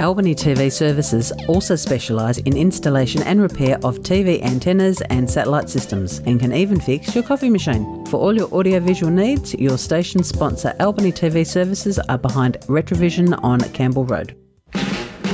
Albany TV Services also specialise in installation and repair of TV antennas and satellite systems, and can even fix your coffee machine. For all your audiovisual needs, your station sponsor Albany TV Services are behind Retrovision on Campbell Road.